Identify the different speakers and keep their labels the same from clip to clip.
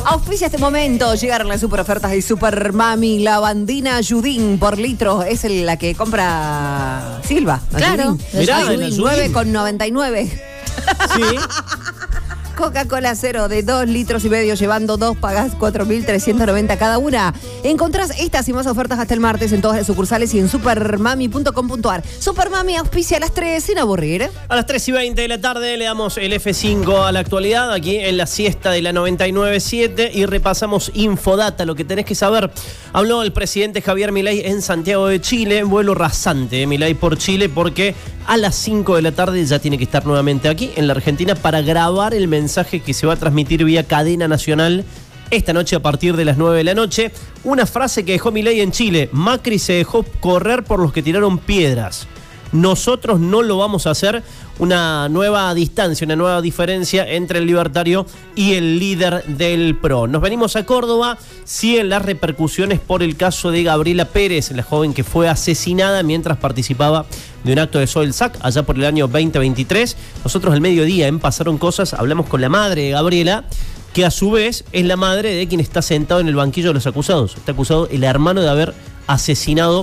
Speaker 1: Auspicia este momento. Llegaron las super ofertas de Super Mami. Lavandina Yudín por litro. Es la que compra Silva.
Speaker 2: Claro.
Speaker 1: Mirá, 9,99.
Speaker 2: Sí.
Speaker 1: Coca-Cola cero de 2,5 litros, llevando 2, pagás 4.390 cada una. Encontrás estas y más ofertas hasta el martes en todas las sucursales y en supermami.com.ar. Supermami auspicia a las 3 sin aburrir.
Speaker 2: A las 3:20 de la tarde le damos el F5 a la actualidad, aquí en la siesta de la 99.7, y repasamos Infodata, lo que tenés que saber. Habló el presidente Javier Milei en Santiago de Chile, vuelo rasante Milei por Chile, porque a las 5 de la tarde ya tiene que estar nuevamente aquí en la Argentina para grabar el mensaje que se va a transmitir vía cadena nacional esta noche a partir de las 9 de la noche. Una frase que dejó Milei en Chile: Macri se dejó correr por los que tiraron piedras. Nosotros no lo vamos a hacer. Una nueva distancia, una nueva diferencia entre el libertario y el líder del PRO. Nos venimos a Córdoba. Siguen las repercusiones por el caso de Gabriela Pérez, la joven que fue asesinada mientras participaba de un acto de Soilsac allá por el año 2023. Nosotros al mediodía en Pasaron Cosas hablamos con la madre de Gabriela, que a su vez es la madre de quien está sentado en el banquillo de los acusados. Está acusado el hermano de haber asesinado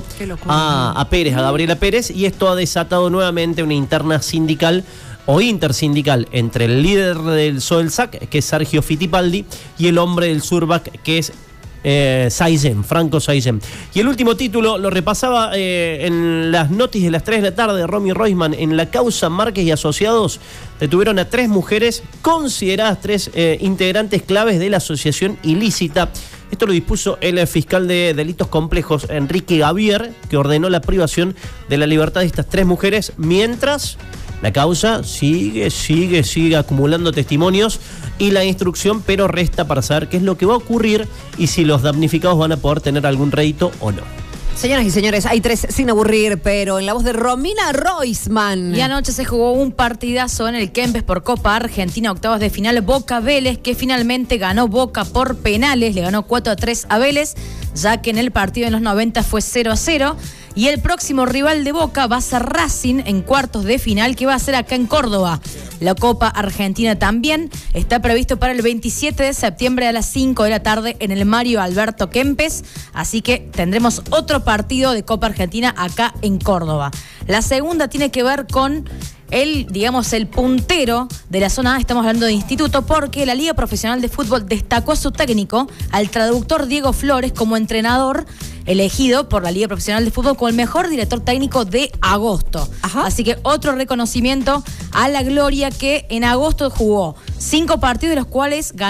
Speaker 2: a Pérez, a Gabriela Pérez, y esto ha desatado nuevamente una interna sindical o intersindical entre el líder del Soilsac, que es Sergio Fittipaldi, y el hombre del Surbac, que es Saizem, Franco Saizem. Y el último título lo repasaba en las noticias de las 3 de la tarde. Romy Roisman: en la causa Márquez y Asociados detuvieron a 3 mujeres consideradas 3 integrantes claves de la asociación ilícita. Esto lo dispuso el fiscal de delitos complejos, Enrique Gavier, que ordenó la privación de la libertad de estas 3 mujeres, mientras la causa sigue acumulando testimonios y la instrucción, pero resta para saber qué es lo que va a ocurrir y si los damnificados van a poder tener algún rédito o no.
Speaker 1: Señoras y señores, hay 3 sin aburrir, pero en la voz de Romina Roisman.
Speaker 3: Y anoche se jugó un partidazo en el Kempes por Copa Argentina, octavos de final, Boca Vélez, que finalmente ganó Boca por penales, le ganó 4-3 a Vélez, ya que en el partido en los 90 fue 0-0. Y el próximo rival de Boca va a ser Racing en cuartos de final, que va a ser acá en Córdoba. La Copa Argentina también está previsto para el 27 de septiembre a las 5 de la tarde en el Mario Alberto Kempes. Así que tendremos otro partido de Copa Argentina acá en Córdoba. La segunda tiene que ver con el puntero de la zona A. Estamos hablando de instituto, porque la Liga Profesional de Fútbol destacó a su técnico, al traductor Diego Flores, como entrenador elegido por la Liga Profesional de Fútbol como el mejor director técnico de agosto. Ajá. Así que otro reconocimiento a la gloria, que en agosto jugó 5 partidos, de los cuales ganó